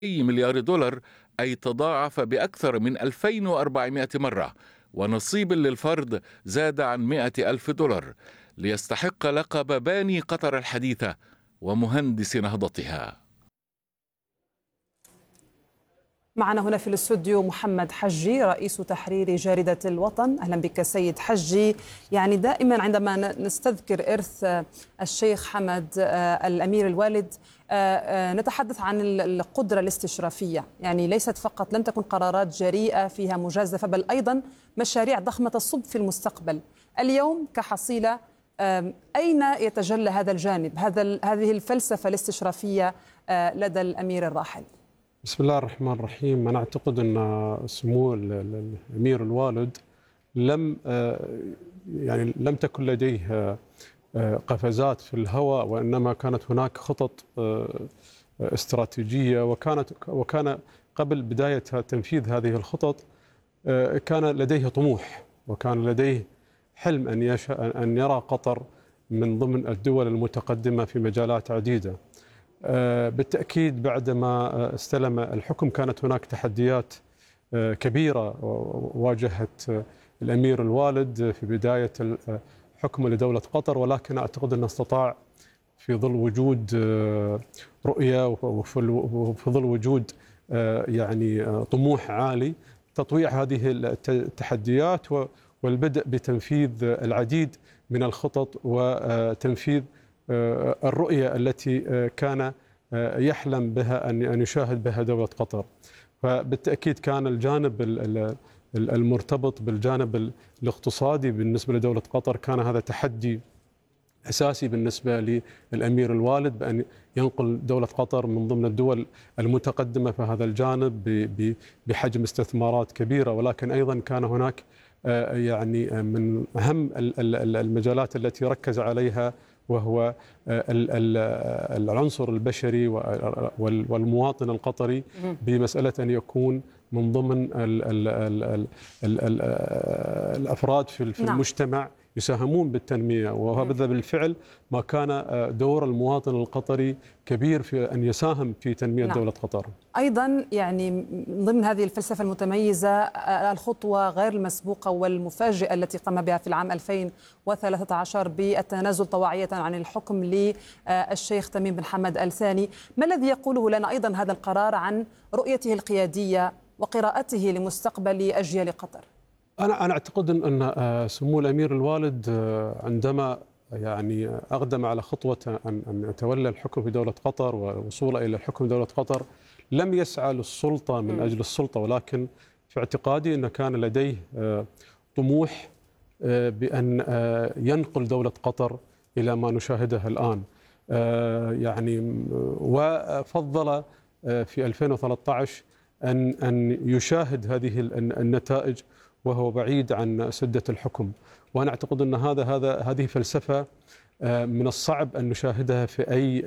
مليار دولار، أي تضاعف بأكثر من 2400 مرة، ونصيب للفرد زاد عن 100 ألف دولار، ليستحق لقب باني قطر الحديثة ومهندس نهضتها. معنا هنا في الاستوديو محمد حجي رئيس تحرير جريدة الوطن. أهلا بك سيد حجي. يعني دائما عندما نستذكر إرث الشيخ حمد الأمير الوالد نتحدث عن القدرة الاستشرافية، يعني ليست فقط لم تكن قرارات جريئة فيها مجازفة، بل أيضا مشاريع ضخمة تصب في المستقبل. اليوم كحصيلة أين يتجلى هذا الجانب، هذه الفلسفة الاستشرافية لدى الأمير الراحل؟ بسم الله الرحمن الرحيم. أنا أعتقد أن سمو الأمير الوالد لم تكن لديه قفزات في الهواء، وإنما كانت هناك خطط استراتيجية، وكان قبل بداية تنفيذ هذه الخطط كان لديه طموح، وكان لديه حلم أن يرى قطر من ضمن الدول المتقدمة في مجالات عديدة. بالتأكيد بعدما استلم الحكم كانت هناك تحديات كبيرة واجهت الأمير الوالد في بداية حكمه لدولة قطر، ولكن أعتقد أنه استطاع في ظل وجود رؤية وفي ظل وجود طموح عالي تطويع هذه التحديات والبدء بتنفيذ العديد من الخطط وتنفيذ الرؤية التي كان يحلم بها أن يشاهد بها دولة قطر. فبالتأكيد كان الجانب المرتبط بالجانب الاقتصادي بالنسبة لدولة قطر كان هذا تحدي أساسي بالنسبة للأمير الوالد، بأن ينقل دولة قطر من ضمن الدول المتقدمة في هذا الجانب بحجم استثمارات كبيرة. ولكن أيضا كان هناك من أهم المجالات التي ركز عليها وهو العنصر البشري والمواطن القطري، بمسألة أن يكون من ضمن الأفراد في المجتمع يساهمون بالتنمية، وهذا بالفعل ما كان دور المواطن القطري كبير في أن يساهم في تنمية دولة قطر. أيضا من ضمن هذه الفلسفة المتميزة الخطوة غير المسبوقة والمفاجئة التي قام بها في العام 2013 بالتنازل طواعية عن الحكم للشيخ تميم بن حمد آل ثاني. ما الذي يقوله لنا أيضا هذا القرار عن رؤيته القيادية وقراءته لمستقبل أجيال قطر؟ أنا أعتقد أن سمو الأمير الوالد عندما أقدم على خطوة أن يتولى الحكم في دولة قطر ووصوله إلى الحكم في دولة قطر لم يسعى للسلطة من أجل السلطة، ولكن في اعتقادي أن كان لديه طموح بأن ينقل دولة قطر إلى ما نشاهده الآن. وفضل في 2013 أن يشاهد هذه النتائج وهو بعيد عن سدة الحكم. وأنا أعتقد أن هذه فلسفة من الصعب أن نشاهدها في أي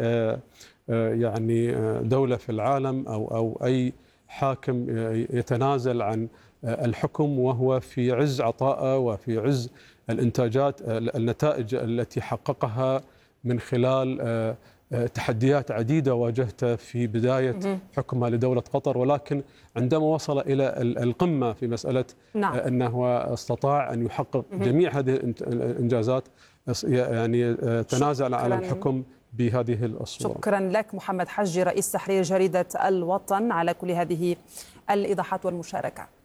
دولة في العالم أو أي حاكم يتنازل عن الحكم وهو في عز عطائه وفي عز النتائج التي حققها من خلال تحديات عديدة واجهتها في بداية حكمها لدولة قطر. ولكن عندما وصل إلى القمة في مسألة أنه استطاع أن يحقق جميع هذه الإنجازات تنازل على الحكم بهذه الصورة. شكرا لك محمد حجي رئيس تحرير جريدة الوطن على كل هذه الإيضاحات والمشاركة.